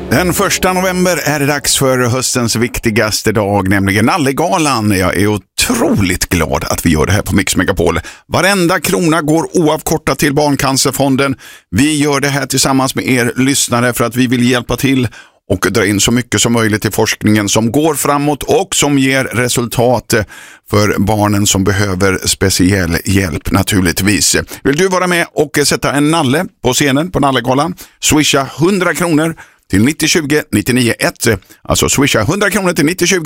Den 1 november är det dags för höstens viktigaste dag, nämligen Nallegalan. Jag är otroligt glad att vi gör det här på Mix Megapol. Varenda krona går oavkortat till Barncancerfonden. Vi gör det här tillsammans med er lyssnare för att vi vill hjälpa till och dra in så mycket som möjligt till forskningen som går framåt och som ger resultat för barnen som behöver speciell hjälp naturligtvis. Vill du vara med och sätta en nalle på scenen på Nallegalan? Swisha 100 kronor till 90 20 99 1. Alltså swisha 100 kronor till 90 20